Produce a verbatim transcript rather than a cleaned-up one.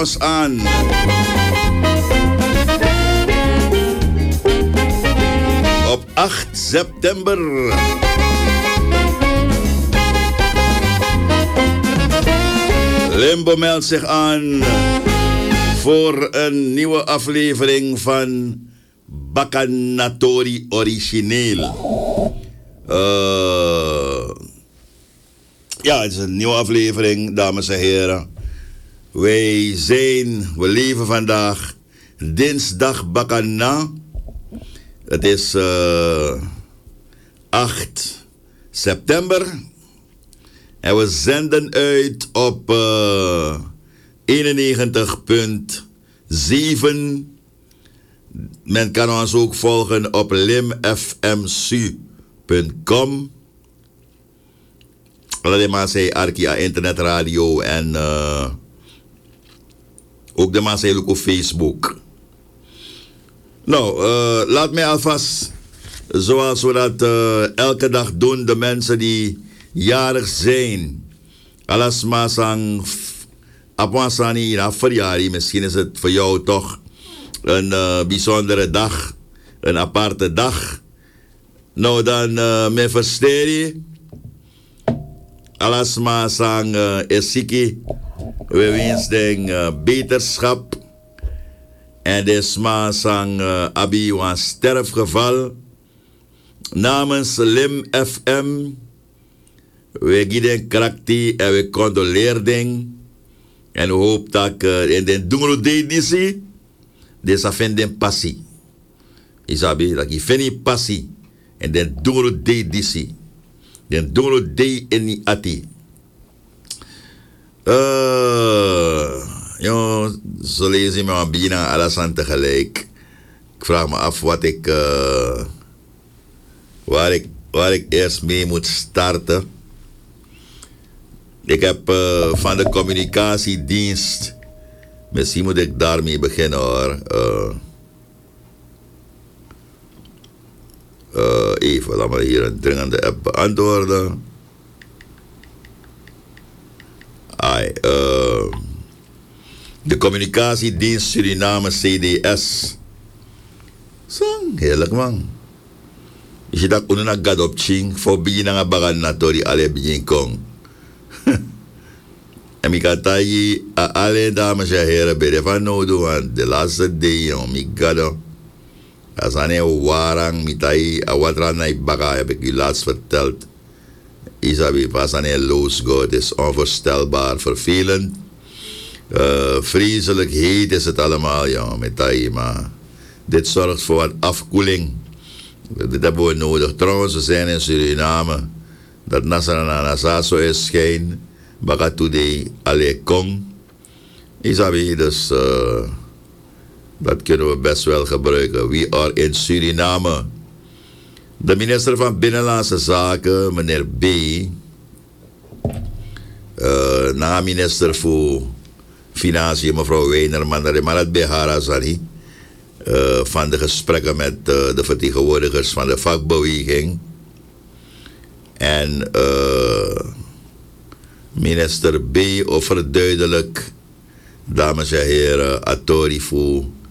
ons aan. Op acht september. Limbo meldt zich aan voor een nieuwe aflevering van Bakanatori Origineel. Uh, ja, het is een nieuwe aflevering, dames en heren. Wij zijn, we leven vandaag dinsdag Bakana. Het is uh, acht september. En we zenden uit op uh, eenennegentig komma zeven. Men kan ons ook volgen op limfmsu punt com. Alleen maar zei Arkia internetradio en uh, ook de Maasai op Facebook. Nou, uh, laat mij alvast, zoals we dat uh, elke dag doen, de mensen die jarig zijn. Alas masang apwansani na verjari. Misschien is het voor jou toch een uh, bijzondere dag, een aparte dag. Nou dan, uh, me versteri. Alas masang uh, esiki. We wensen uh, beterschap. En des masang uh, abi wan sterfgeval. Namens Lim F M. We gieden krakti en we condoleerden. En we hopen dat uh, in de dungro de disi, deze vinden passie. Isabi, dat je vindt passie. En de dungro de disi. De dungro de eni ati. Uh, jo, zo lees je me aan bijna alles aan tegelijk. Ik vraag me af wat ik, uh, waar ik, waar ik eerst mee moet starten. Ik heb uh, van de communicatiedienst, misschien moet ik daarmee beginnen hoor. Uh, uh, even, laat me hier een dringende app beantwoorden. Ai, uh, de communicatiedienst Suriname C D S. Zo, heerlijk man. Je dat kunnen naar God op ching, voor binnen naar Bakanatori alle binnen kong. En ik had hier alle dames en heren bij de van nodig, want de laatste dag, ik had als aan een warang, met hij, wat er aan de baga, heb ik u laatst verteld. Isabi, pas aan een loosgo, het is onvoorstelbaar, vervelend. Uh, vreselijk heet is het allemaal, ja, met hij, maar dit zorgt voor wat afkoeling. Dit hebben we nodig. Trouwens, we zijn in Suriname, dat Nasana Nasa zo is schijn. Bakatude alle kong. Isabi, dus uh, dat kunnen we best wel gebruiken. We are in Suriname. De minister van Binnenlandse Zaken, meneer B. Uh, na minister voor Financiën, mevrouw Weinerman, maar het Behara Zani. Uh, van de gesprekken met uh, de vertegenwoordigers van de vakbeweging. En uh, minister B overduidelijk, dames en heren, Atori voor